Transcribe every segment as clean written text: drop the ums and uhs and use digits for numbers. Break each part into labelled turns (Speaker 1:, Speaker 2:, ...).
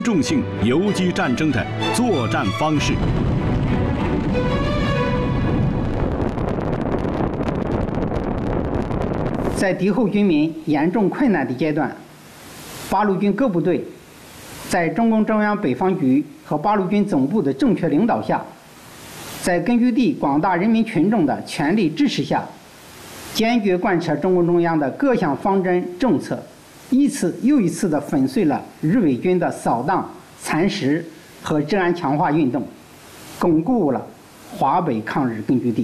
Speaker 1: 重性游击战争的作战方式。
Speaker 2: 在敌后军民严重困难的阶段，八路军各部队在中共中央北方局和八路军总部的正确领导下，在根据地广大人民群众的全力支持下，坚决贯彻中共中央的各项方针政策，一次又一次地粉碎了日伪军的扫荡、蚕食和治安强化运动，巩固了华北抗日根据地。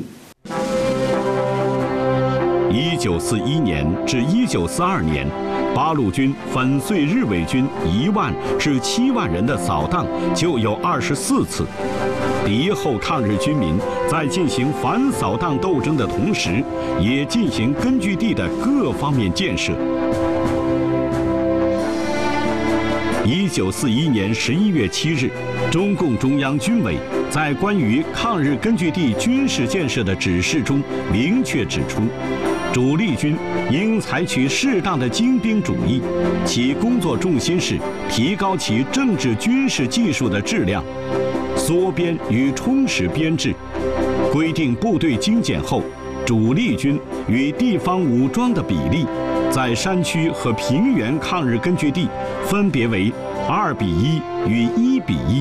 Speaker 1: 1941年至1942年，八路军粉碎日伪军1万至7万人的扫荡就有24次。敌后抗日军民在进行反扫荡斗争的同时，也进行根据地的各方面建设。1941年11月7日，中共中央军委在关于抗日根据地军事建设的指示中明确指出，主力军应采取适当的精兵主义，其工作重心是提高其政治军事技术的质量，缩编与充实编制，规定部队精简后，主力军与地方武装的比例，在山区和平原抗日根据地分别为2比1与1比1。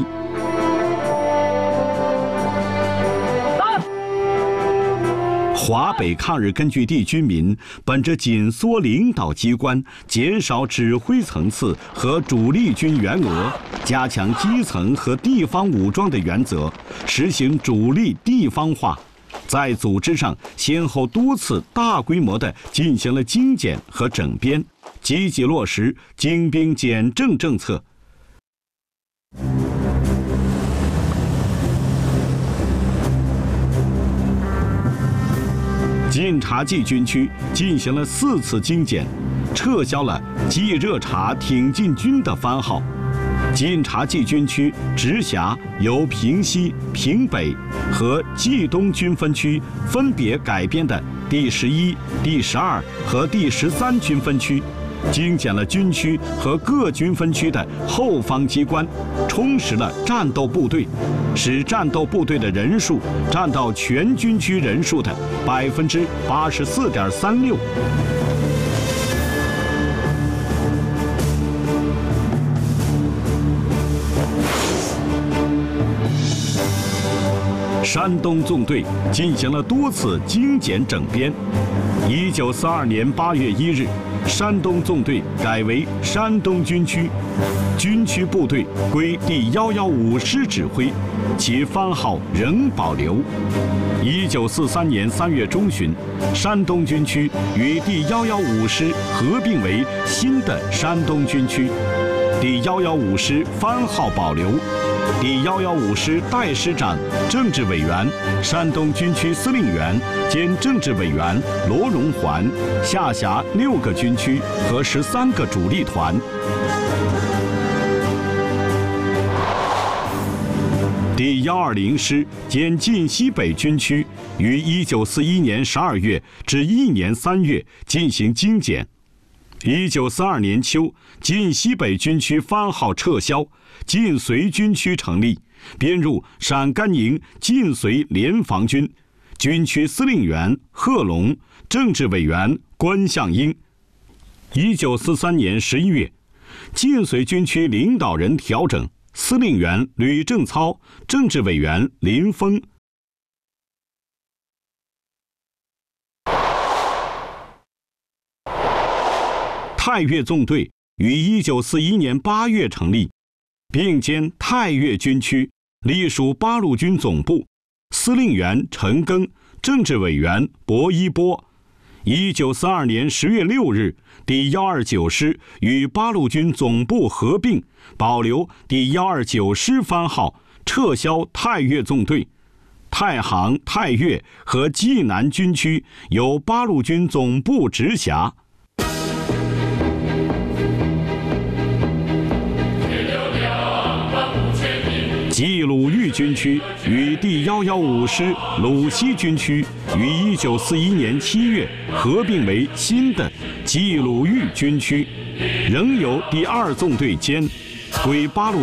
Speaker 1: 华北抗日根据地军民本着紧缩领导机关、减少指挥层次和主力军员额、加强基层和地方武装的原则，实行主力地方化，在组织上先后多次大规模地进行了精简和整编，积极落实精兵简政政策。晋察冀军区进行了4次精简，撤销了冀热察挺进军的番号。晋察冀军区直辖由平西、平北和冀东军分区分别改编的第11、第12和第13军分区，精简了军区和各军分区的后方机关，充实了战斗部队，使战斗部队的人数占到全军区人数的84.36%。山东纵队进行了多次精简整编。1942年8月1日，山东纵队改为山东军区，军区部队归第115师指挥，其番号仍保留。1943年3月中旬，山东军区与第115师合并为新的山东军区，第115师番号保留。第115师代师长、政治委员、山东军区司令员兼政治委员罗荣桓，下辖6个军区和13个主力团。第120师兼晋西北军区于1941年12月至1年3月进行精简。1942年秋，晋西北军区番号撤销，晋绥军区成立，编入陕甘宁晋绥联防军，军区司令员贺龙，政治委员关向英。1943年11月，晋绥军区领导人调整，司令员吕正操，政治委员林峰。太岳纵队于1941年8月成立，并兼太岳军区，隶属八路军总部，司令员陈赓，政治委员薄一波。1942年10月6日，第129师与八路军总部合并，保留第129师番号，撤销太岳纵队。太行、太岳和冀南军区由八路军总部直辖。冀鲁豫军区与第115师鲁西军区于1941年7月合并为新的冀鲁豫军区，仍由第2纵队兼，归八路